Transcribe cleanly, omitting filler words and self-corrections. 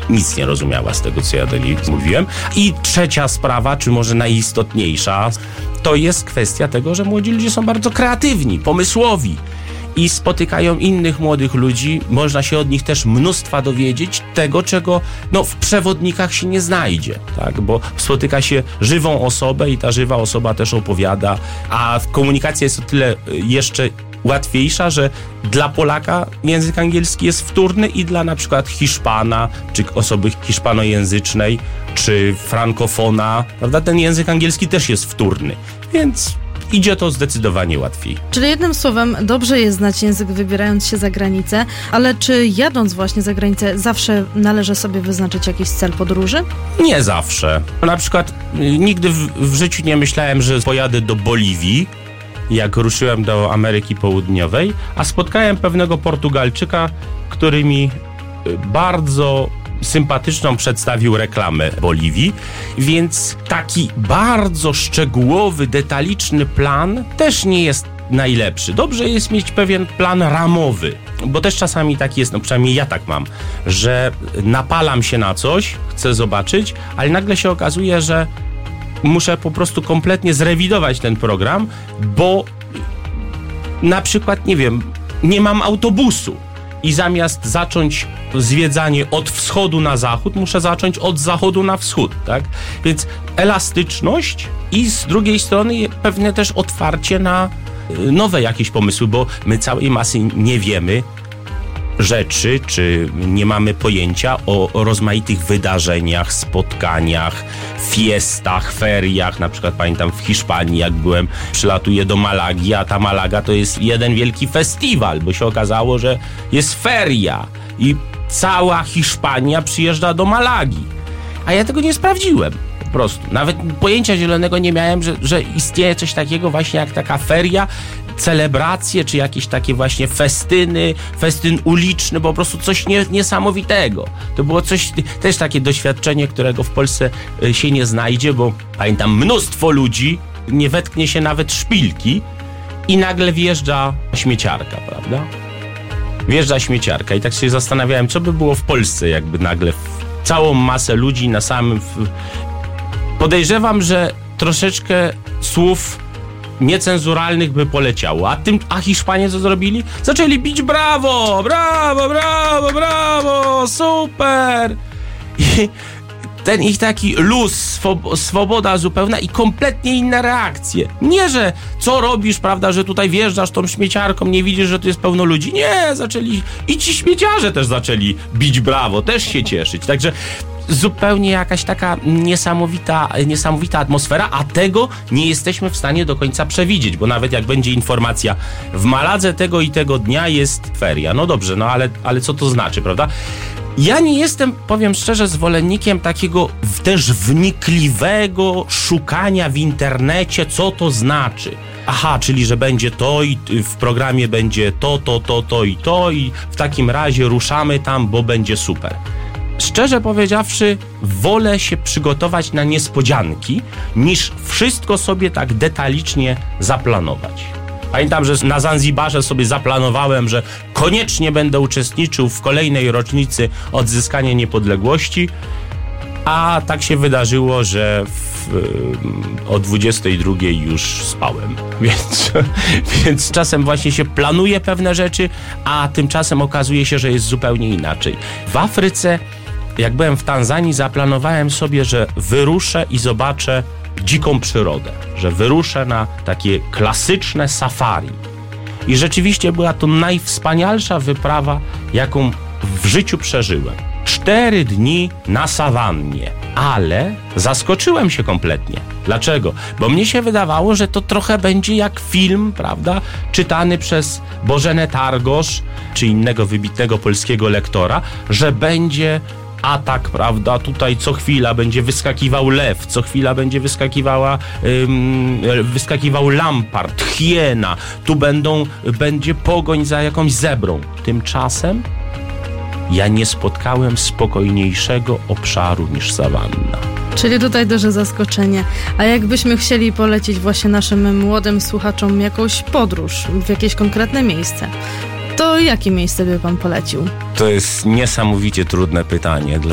nic nie rozumiała z tego, co ja do niej mówiłem. I trzecia sprawa, czy może najistotniejsza, to jest kwestia tego, że młodzi ludzie są bardzo kreatywni, pomysłowi i spotykają innych młodych ludzi. Można się od nich też mnóstwa dowiedzieć tego, czego w przewodnikach się nie znajdzie, tak? Bo spotyka się żywą osobę i ta żywa osoba też opowiada, a komunikacja jest o tyle jeszcze łatwiejsza, że dla Polaka język angielski jest wtórny i dla na przykład Hiszpana, czy osoby hiszpanojęzycznej, czy frankofona, prawda? Ten język angielski też jest wtórny, więc idzie to zdecydowanie łatwiej. Czyli jednym słowem, dobrze jest znać język, wybierając się za granicę, ale czy jadąc właśnie za granicę zawsze należy sobie wyznaczyć jakiś cel podróży? Nie zawsze. Na przykład nigdy w życiu nie myślałem, że pojadę do Boliwii, jak ruszyłem do Ameryki Południowej, a spotkałem pewnego Portugalczyka, który mi bardzo sympatyczną przedstawił reklamę Boliwii, więc taki bardzo szczegółowy, detaliczny plan też nie jest najlepszy. Dobrze jest mieć pewien plan ramowy, bo też czasami tak jest, przynajmniej ja tak mam, że napalam się na coś, chcę zobaczyć, ale nagle się okazuje, że muszę po prostu kompletnie zrewidować ten program, bo na przykład, nie wiem, nie mam autobusu i zamiast zacząć zwiedzanie od wschodu na zachód, muszę zacząć od zachodu na wschód, tak? Więc elastyczność i z drugiej strony pewne też otwarcie na nowe jakieś pomysły, bo my całej masy nie wiemy rzeczy, czy nie mamy pojęcia o rozmaitych wydarzeniach, spotkaniach, fiestach, feriach. Na przykład pamiętam w Hiszpanii, jak byłem, przylatuję do Malagi, a ta Malaga to jest jeden wielki festiwal, bo się okazało, że jest feria i cała Hiszpania przyjeżdża do Malagi. A ja tego nie sprawdziłem. Po prostu. Nawet pojęcia zielonego nie miałem, że istnieje coś takiego właśnie jak taka feria, celebracje, czy jakieś takie właśnie festyn uliczny, po prostu coś niesamowitego. To było coś, też takie doświadczenie, którego w Polsce się nie znajdzie, bo pamiętam mnóstwo ludzi, nie wetknie się nawet szpilki i nagle wjeżdża śmieciarka, prawda? Wjeżdża śmieciarka i tak się zastanawiałem, co by było w Polsce, jakby nagle całą masę ludzi na samym... Podejrzewam, że troszeczkę słów niecenzuralnych by poleciało. A Hiszpanie co zrobili? Zaczęli bić brawo! Brawo, brawo, brawo! Super! I ten ich taki luz, swoboda zupełna i kompletnie inne reakcje. Nie, że co robisz, prawda, że tutaj wjeżdżasz tą śmieciarką, nie widzisz, że tu jest pełno ludzi. Nie, zaczęli... I ci śmieciarze też zaczęli bić brawo, też się cieszyć. Także zupełnie jakaś taka niesamowita atmosfera, a tego nie jesteśmy w stanie do końca przewidzieć, bo nawet jak będzie informacja w Maladze tego i tego dnia jest feria. No dobrze, ale co to znaczy, prawda? Ja nie jestem, powiem szczerze, zwolennikiem takiego też wnikliwego szukania w internecie, co to znaczy. Aha, czyli że będzie to i w programie będzie to i w takim razie ruszamy tam, bo będzie super. Szczerze powiedziawszy, wolę się przygotować na niespodzianki, niż wszystko sobie tak detalicznie zaplanować. Pamiętam, że na Zanzibarze sobie zaplanowałem, że koniecznie będę uczestniczył w kolejnej rocznicy odzyskania niepodległości, a tak się wydarzyło, że o 22 już spałem. Więc czasem właśnie się planuje pewne rzeczy, a tymczasem okazuje się, że jest zupełnie inaczej. W Afryce, jak byłem w Tanzanii, zaplanowałem sobie, że wyruszę i zobaczę dziką przyrodę, że wyruszę na takie klasyczne safari. I rzeczywiście była to najwspanialsza wyprawa, jaką w życiu przeżyłem. 4 dni na sawannie, ale zaskoczyłem się kompletnie. Dlaczego? Bo mnie się wydawało, że to trochę będzie jak film, prawda, czytany przez Bożenę Targosz, czy innego wybitnego polskiego lektora, że będzie atak, prawda, tutaj co chwila będzie wyskakiwał lew, co chwila będzie wyskakiwał lampart, hiena, tu będzie pogoń za jakąś zebrą. Tymczasem ja nie spotkałem spokojniejszego obszaru niż sawanna. Czyli tutaj duże zaskoczenie. A jakbyśmy chcieli polecić właśnie naszym młodym słuchaczom jakąś podróż w jakieś konkretne miejsce, to jakie miejsce by pan polecił? To jest niesamowicie trudne pytanie,